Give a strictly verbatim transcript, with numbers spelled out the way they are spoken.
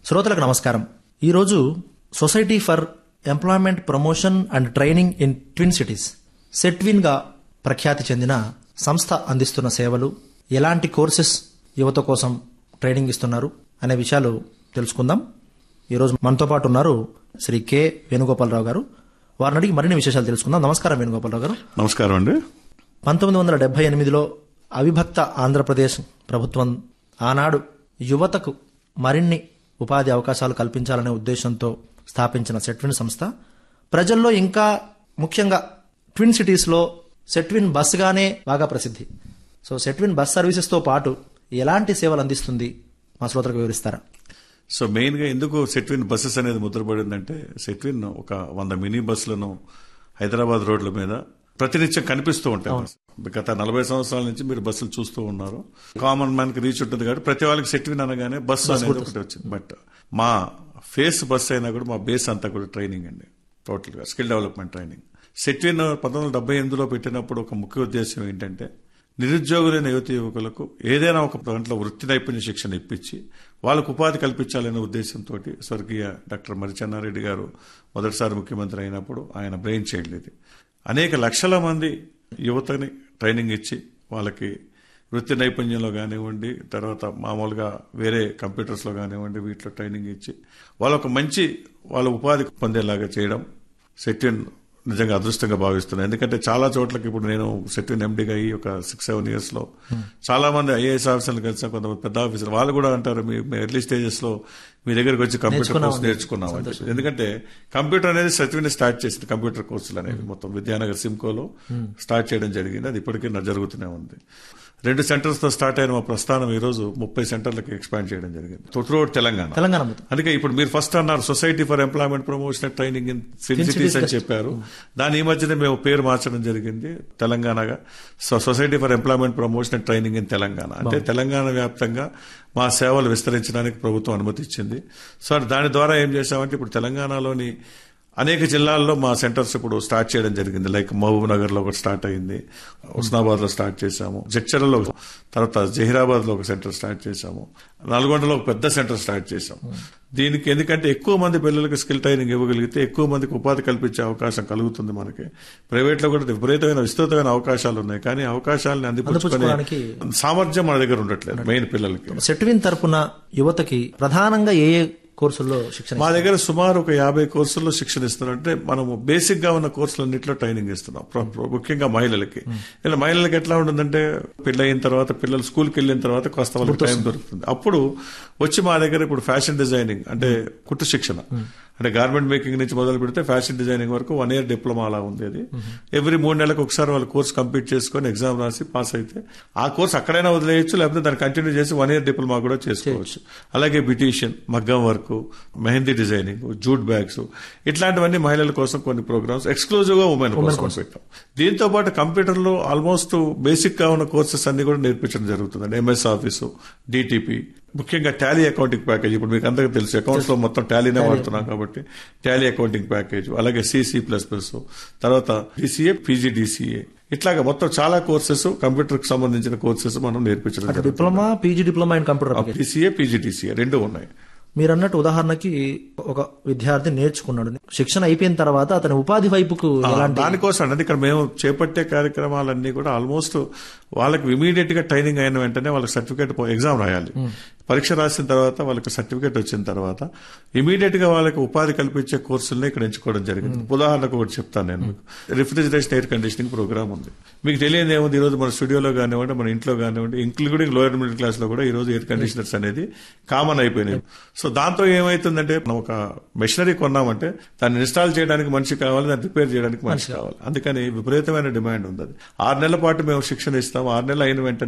శ్రోతలకు నమస్కారం. ఈరోజు society for employment promotion and training in twin cities Setwin గా ప్రఖ్యాతి చెందిన సంస్థ అందిస్తున్న సేవలు, ఎలాంటి కోర్సెస్ యువత కోసం ట్రైనింగ్ ఇస్తున్నారు అనే విషయాలు తెలుసుకుందాం. ఈరోజు మనతో పాటు ఉన్నారు శ్రీ కె వేణుగోపాలరావు గారు. వారిని అడిగి మరిన్ని విశేషాలు తెలుసుకుందాం. నమస్కారం వేణుగోపాలరావు గారు. నమస్కారం అండి. పంతొమ్మిది వందల డెబ్బై ఎనిమిదిలో అవిభక్త ఆంధ్రప్రదేశ్ ప్రభుత్వం ఆనాడు యువతకు మరిన్ని ఉపాధి అవకాశాలు కల్పించాలనే ఉద్దేశంతో స్థాపించిన సెట్విన్ సంస్థ ప్రజల్లో, ఇంకా ముఖ్యంగా ట్విన్ సిటీస్లో సెట్విన్ బస్గానే బాగా ప్రసిద్ధి. సో సెట్విన్ బస్ సర్వీసెస్తో పాటు ఎలాంటి సేవలు అందిస్తుంది మా శ్రోతలకు వివరిస్తారా? సో మెయిన్ గా ఎందుకు సెట్విన్ బస్సెస్ అనేది ముద్రపడిందంటే, సెట్విన్ ఒక వంద మినీ బస్సులను హైదరాబాద్ రోడ్ల మీద ప్రతినిత్యం కనిపిస్తూ ఉంటాయి. గత నలభై సంవత్సరాల నుంచి మీరు బస్సులు చూస్తూ ఉన్నారు. కామన్ మ్యాన్ కి రీచ్ ఉంటుంది కాబట్టి ప్రతి వాళ్ళకి సెట్విన్ అనగానే బస్సు అనేది ఒకటి వచ్చింది. బట్ మా ఫేస్ బస్ అయినా కూడా మా బేస్ అంతా కూడా ట్రైనింగ్ అండి, టోటల్ గా స్కిల్ డెవలప్మెంట్ ట్రైనింగ్. సెట్విన్ పంతొమ్మిది వందల డెబ్బై ఎనిమిదిలో పెట్టినప్పుడు ఒక ముఖ్య ఉద్దేశం ఏంటంటే, నిరుద్యోగులైన యువతి యువకులకు ఏదైనా ఒక దాంట్లో వృత్తి నైపుణ్య శిక్షణ ఇప్పించి వాళ్ళకు ఉపాధి కల్పించాలనే ఉద్దేశంతో స్వర్గీయ డాక్టర్ మర్రిచెన్నారెడ్డి గారు మొదటిసారి ముఖ్యమంత్రి అయినప్పుడు ఆయన బ్రెయిన్ చైల్డ్ ఇది. అనేక లక్షల మంది యువతని ట్రైనింగ్ ఇచ్చి వాళ్ళకి వృత్తి నైపుణ్యంలో కానివ్వండి, తర్వాత మామూలుగా వేరే కంప్యూటర్స్లో కానివ్వండి, వీటిలో ట్రైనింగ్ ఇచ్చి వాళ్ళొక మంచి వాళ్ళ ఉపాధి పొందేలాగా చేయడం సెట్విన్ నిజంగా అదృష్టంగా భావిస్తున్నాను. ఎందుకంటే చాలా చోట్లకి ఇప్పుడు నేను సెట్విన్ ఎండీగా అయ్యి ఒక సిక్స్ సెవెన్ ఇయర్స్ లో చాలా మంది ఐఏఎస్ ఆఫీసర్లు కలిసి, కొంతమంది పెద్ద ఆఫీసర్ వాళ్ళు కూడా అంటారు, మీ ఎర్లీ స్టేజెస్ లో మీ దగ్గరకు వచ్చి కంప్యూటర్ కోర్స్ నేర్చుకున్నాం. ఎందుకంటే కంప్యూటర్ అనేది సెట్విన్ స్టార్ట్ చేసింది. కంప్యూటర్ కోర్సులు అనేవి మొత్తం విద్యానగర్ సిమ్కోలో స్టార్ట్ చేయడం జరిగింది. అది ఇప్పటికీ జరుగుతూనే ఉంది. రెండు సెంటర్స్ తో స్టార్ట్ అయిన మా ప్రస్థానం ఈ రోజు ముప్పై సెంటర్లకు ఎక్స్పాండ్ చేయడం జరిగింది త్రూఅవుట్ తెలంగాణ. తెలంగాణ అందుకే ఇప్పుడు మీరు ఫస్ట్ అన్నారు society for employment promotion and training in twin cities అని చెప్పారు. దాని ఈ మధ్యనే మేము పేరు మార్చడం జరిగింది తెలంగాణగా. Society for employment promotion and training in Telangana. అంటే తెలంగాణ వ్యాప్తంగా మా సేవలు విస్తరించడానికి ప్రభుత్వం అనుమతి ఇచ్చింది. సో దాని ద్వారా ఏం చేశామంటే, ఇప్పుడు తెలంగాణలోని అనేక జిల్లాల్లో మా సెంటర్స్ ఇప్పుడు స్టార్ట్ చేయడం జరిగింది. లైక్ మహబూబ్ నగర్ లో ఒకటి స్టార్ట్ అయింది, హుస్నాబాద్ లో స్టార్ట్ చేశాము, జడ్చర్లలో, తర్వాత జహీరాబాద్ లో ఒక సెంటర్ స్టార్ట్ చేశాము, నల్గొండలో ఒక పెద్ద సెంటర్ స్టార్ట్ చేశాము. దీనికి ఎందుకంటే ఎక్కువ మంది పిల్లలకు స్కిల్ ట్రైనింగ్ ఇవ్వగలిగితే ఎక్కువ మందికి ఉపాధి కల్పించే అవకాశం కలుగుతుంది. మనకి ప్రైవేట్ లో కూడా విపరీతమైన విస్తృతమైన అవకాశాలు ఉన్నాయి, కానీ అవకాశాలను అందిపుచ్చుకోవడానికి సామర్థ్యం మన దగ్గర ఉండట్లేదు మెయిన్ పిల్లలకి. సెట్విన్ తరపున యువతకి ప్రధానంగా ఏ ఏ కోర్సుల్లో శిక్షణ? మా దగ్గర సుమారు ఒక యాభై కోర్సుల్లో శిక్షణ ఇస్తున్నాం. అంటే మనము బేసిక్ గా ఉన్న కోర్సులన్నింటిలో ట్రైనింగ్ ఇస్తున్నాం, ముఖ్యంగా మహిళలకి. ఇలా మహిళలకి ఎట్లా ఉంటుందంటే, పెళ్లి అయిన తర్వాత పిల్లలు స్కూల్కి వెళ్ళిన తర్వాత కాస్త వాళ్ళకి టైం దొరుకుతుంది. అప్పుడు వచ్చి మా దగ్గర ఇప్పుడు ఫ్యాషన్ డిజైనింగ్ అంటే కుట్టు శిక్షణ, అంటే గార్మెంట్ మేకింగ్ నుంచి మొదలు పెడితే ఫ్యాషన్ డిజైనింగ్ వరకు వన్ ఇయర్ డిప్లొమా అలా ఉంది. అది ఎవ్రీ మూడు నెలలకు ఒకసారి వాళ్ళు కోర్స్ కంప్లీట్ చేసుకుని ఎగ్జామ్ రాసి పాస్ అయితే ఆ కోర్స్ అక్కడైనా వదిలేయచ్చు, లేకపోతే దాన్ని కంటిన్యూ చేసి వన్ ఇయర్ డిప్లొమా కూడా చేసుకోవచ్చు. అలాగే బ్యూటీషియన్, మగ్గం work, mehndi designing, jute bags, ఇట్లాంటివన్నీ మహిళల కోసం కొన్ని ప్రోగ్రామ్స్ ఎక్స్క్లూజివ్ గా ఉమెన్ కోసం పెట్టాం. దీంతో పాటు కంప్యూటర్ లో ఆల్మోస్ట్ బేసిక్ గా ఉన్న కోర్సెస్ అన్ని కూడా నేర్పించడం జరుగుతుంది. ఎంఎస్ ఆఫీసు, డిటిపి, ముఖ్యంగా టాలీ అకౌంటింగ్ ప్యాకేజ్. ఇప్పుడు మీకు అందరికీ తెలుసు అకౌంట్స్ లో మొత్తం టాలీనే వాడుతున్నాం కాబట్టి టాలీ అకౌంటింగ్ ప్యాకేజ్, అలాగే సిసి ప్లస్ ప్లస్, తర్వాత డిసిఏ, పీజీడీసీఏ, ఇట్లాగా మొత్తం చాలా కోర్సెస్ కంప్యూటర్ కి సంబంధించిన కోర్సెస్ మనం నేర్పించడం. Diploma, PG diploma in computer, DCA, PGDCA రెండు ఉన్నాయి. మీరు అన్నట్టు ఉదాహరణకి ఒక విద్యార్థి నేర్చుకున్నాడు, శిక్షణ అయిపోయిన తర్వాత అతని ఉపాధి వైపుకు దానికోసం అంటే ఇక్కడ మేము చేపట్టే కార్యక్రమాలన్నీ కూడా ఆల్మోస్ట్ వాళ్ళకి ఇమీడియట్ గా ట్రైనింగ్ అయిన వెంటనే వాళ్ళకి సర్టిఫికేట్ ఎగ్జామ్ రాయాలి. పరీక్ష రాసిన తర్వాత వాళ్ళకి సర్టిఫికేట్ వచ్చిన తర్వాత ఇమీడియట్ గా వాళ్ళకి ఉపాధి కల్పించే కోర్సుల్ని ఇక్కడ ఎంచుకోవడం జరిగింది. ఉదాహరణకు ఒకటి చెప్తాను నేను మీకు. రిఫ్రిజిరేషన్ ఎయిర్ కండిషనింగ్ ప్రోగ్రామ్ ఉంది. మీకు తెలియదు ఏముంది, ఈ రోజు మన స్టూడియోలో కానివ్వండి, మన ఇంట్లో కానివ్వండి, ఇంక్లూడింగ్ లోయర్ మిడిల్ క్లాస్ లో కూడా ఈ రోజు ఎయిర్ కండిషనర్స్ అనేది కామన్ అయిపోయినాయి. సో దాంతో ఏమైతుందంటే, మనం ఒక మెషినరీ కొన్నామంటే దాన్ని ఇన్స్టాల్ చేయడానికి మనిషి కావాలి, దాన్ని రిపేర్ చేయడానికి మనిషి కావాలి. అందుకని విపరీతమైన డిమాండ్ ఉంది. ఆరు నెలల పాటు మేము శిక్షణ ఇస్తాం. ఆరు నెలలు అయిన వెంటనే